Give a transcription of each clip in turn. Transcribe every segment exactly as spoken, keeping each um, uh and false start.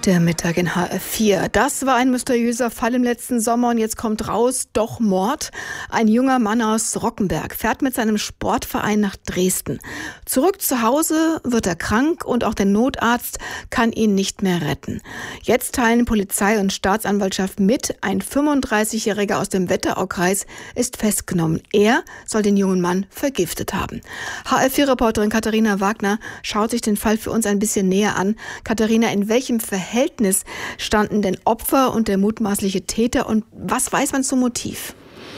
Der Mittag in H F vier. Das war ein mysteriöser Fall im letzten Sommer und jetzt kommt raus, doch Mord. Ein junger Mann aus Rockenberg fährt mit seinem Sportverein nach Dresden. Zurück zu Hause wird er krank und auch der Notarzt kann ihn nicht mehr retten. Jetzt teilen Polizei und Staatsanwaltschaft mit, ein fünfunddreißigjähriger aus dem Wetteraukreis ist festgenommen. Er soll den jungen Mann vergiftet haben. H F vier-Reporterin Katharina Wagner schaut sich den Fall für uns ein bisschen näher an. Katharina, in welchem Verhältnis Verhältnis standen denn Opfer und der mutmaßliche Täter und was weiß man zum Motiv?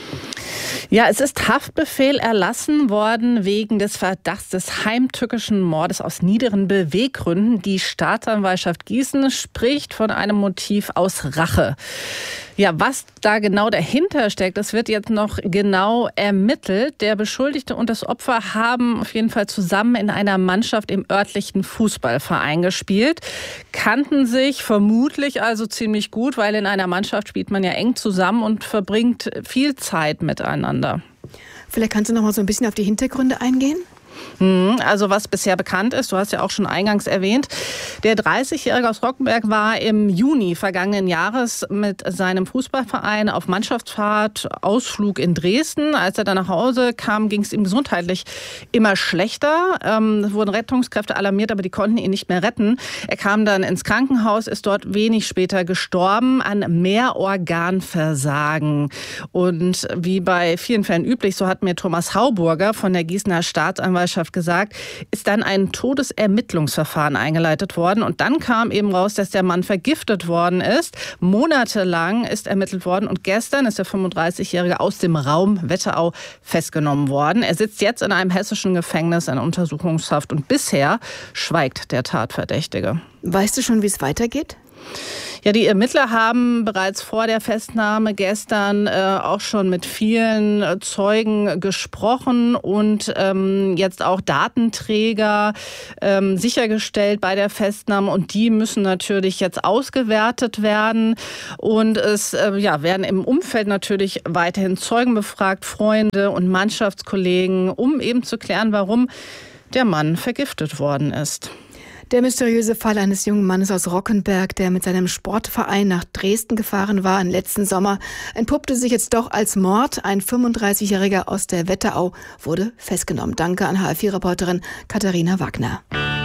Ja, es ist Haftbefehl erlassen worden wegen des Verdachts des heimtückischen Mordes aus niederen Beweggründen. Die Staatsanwaltschaft Gießen spricht von einem Motiv aus Rache. Ja, was da genau dahinter steckt, das wird jetzt noch genau ermittelt. Der Beschuldigte und das Opfer haben auf jeden Fall zusammen in einer Mannschaft im örtlichen Fußballverein gespielt, kannten sich vermutlich also ziemlich gut, weil in einer Mannschaft spielt man ja eng zusammen und verbringt viel Zeit miteinander. Vielleicht kannst du noch mal so ein bisschen auf die Hintergründe eingehen? Also was bisher bekannt ist, du hast ja auch schon eingangs erwähnt, der dreißigjährige aus Rockenberg war im Juni vergangenen Jahres mit seinem Fußballverein auf Mannschaftsfahrt, Ausflug in Dresden. Als er dann nach Hause kam, ging es ihm gesundheitlich immer schlechter. Ähm, es wurden Rettungskräfte alarmiert, aber die konnten ihn nicht mehr retten. Er kam dann ins Krankenhaus, ist dort wenig später gestorben an Mehrorganversagen. Und wie bei vielen Fällen üblich, so hat mir Thomas Hauburger von der Gießener Staatsanwaltschaft gesagt, ist dann ein Todesermittlungsverfahren eingeleitet worden. Und dann kam eben raus, dass der Mann vergiftet worden ist. Monatelang ist ermittelt worden. Und gestern ist der fünfunddreißigjährige aus dem Raum Wetterau festgenommen worden. Er sitzt jetzt in einem hessischen Gefängnis in Untersuchungshaft. Und bisher schweigt der Tatverdächtige. Weißt du schon, wie es weitergeht? Ja, die Ermittler haben bereits vor der Festnahme gestern äh, auch schon mit vielen äh, Zeugen gesprochen und ähm, jetzt auch Datenträger ähm, sichergestellt bei der Festnahme. Und die müssen natürlich jetzt ausgewertet werden. Und es äh, ja, werden im Umfeld natürlich weiterhin Zeugen befragt, Freunde und Mannschaftskollegen, um eben zu klären, warum der Mann vergiftet worden ist. Der mysteriöse Fall eines jungen Mannes aus Rockenberg, der mit seinem Sportverein nach Dresden gefahren war im letzten Sommer, entpuppte sich jetzt doch als Mord. Ein fünfunddreißigjähriger aus der Wetterau wurde festgenommen. Danke an H F vier-Reporterin Katharina Wagner.